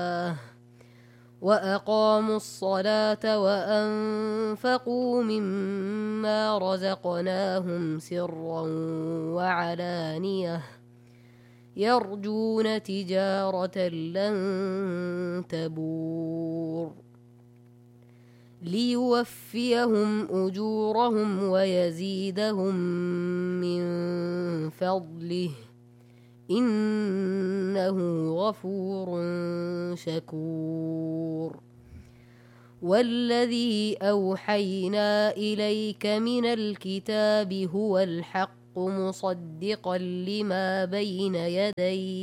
وأقاموا الصلاة وأنفقوا مما رزقناهم سرا وعلانية يرجون تجارة لن تبور ليوفيهم أجورهم ويزيدهم من فضله إنه غفور شكور والذي أوحينا إليك من الكتاب هو الحق مصدقا لما بين يديه